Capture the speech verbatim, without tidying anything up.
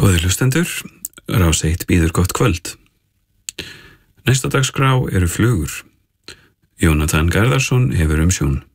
Góðir hlustendur, Rás eitt býður gott kvöld. Næsta dagskrá eru flugur. Jónatan Garðarsson hefur umsjón.